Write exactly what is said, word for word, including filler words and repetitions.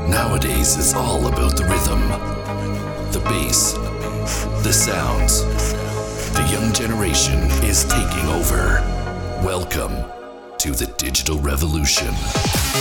Nowadays is all about the rhythm, the bass, the sounds. The young generation is taking over. Welcome to the digital revolution.